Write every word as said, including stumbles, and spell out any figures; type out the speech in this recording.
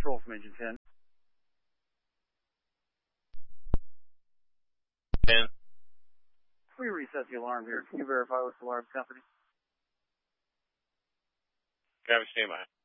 control from Engine ten. ten. We reset the alarm here. Can you verify what's the alarm company? Travis, stand by.